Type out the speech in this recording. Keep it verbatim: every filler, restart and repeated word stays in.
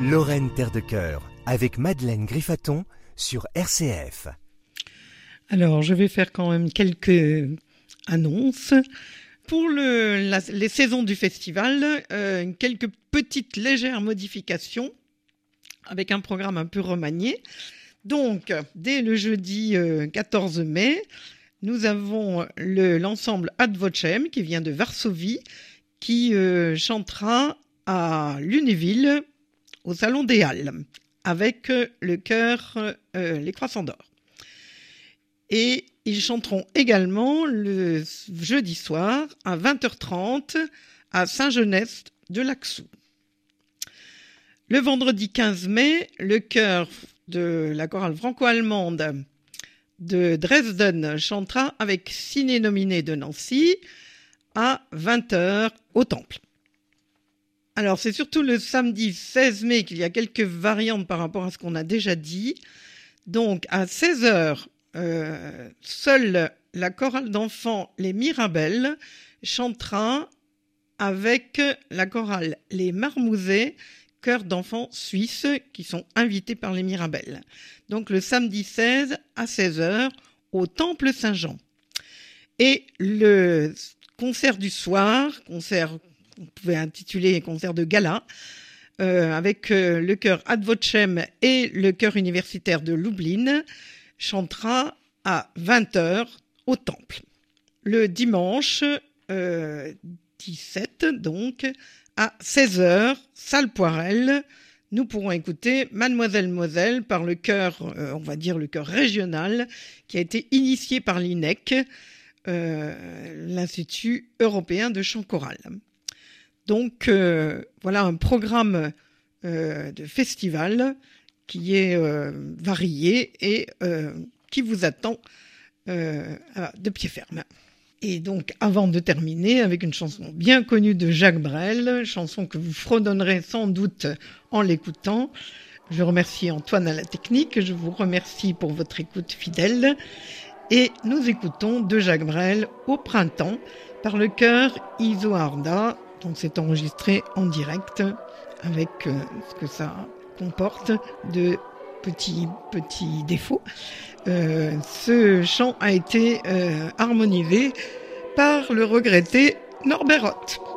Lorraine Terre de Cœur, avec Madeleine Griffaton sur R C F. Alors, je vais faire quand même quelques annonces. Pour le, la, les saisons du festival, euh, quelques petites légères modifications avec un programme un peu remanié. Donc, dès le jeudi euh, quatorze mai, nous avons le, l'ensemble Ad Vocem qui vient de Varsovie, qui euh, chantera à Lunéville, au Salon des Halles, avec euh, le chœur euh, Les Croissants d'Or. Et ils chanteront également le jeudi soir à vingt heures trente à Saint-Genest de Laxou. Le vendredi quinze mai, le chœur de la chorale franco-allemande de Dresden chantera avec Ciné Nominé de Nancy à vingt heures au Temple. Alors, c'est surtout le samedi seize mai qu'il y a quelques variantes par rapport à ce qu'on a déjà dit. Donc, à seize heures, euh, seule la chorale d'enfants Les Mirabelles chantera avec la chorale Les Marmousets, chœur d'enfants suisses qui sont invités par les Mirabelles. Donc, le samedi seize à seize heures au Temple Saint-Jean. Et le concert du soir, concert on pouvait intituler concert de gala, euh, avec euh, le chœur Ad Vocem et le chœur universitaire de Lublin, chantera à vingt heures au Temple. Le dimanche euh, dix-sept, donc, à seize heures, salle Poirel, nous pourrons écouter Mademoiselle Moselle par le chœur, euh, on va dire le chœur régional, qui a été initié par l'I N E C, euh, l'Institut européen de chant choral. Donc, euh, voilà un programme euh, de festival qui est euh, varié et euh, qui vous attend euh, de pied ferme. Et donc, avant de terminer avec une chanson bien connue de Jacques Brel, chanson que vous fredonnerez sans doute en l'écoutant, je remercie Antoine à la technique, je vous remercie pour votre écoute fidèle. Et nous écoutons de Jacques Brel Au printemps par le chœur Isoarda. Donc c'est enregistré en direct avec euh, ce que ça comporte de petits, petits défauts. Euh, ce chant a été euh, harmonisé par le regretté Norbert Roth.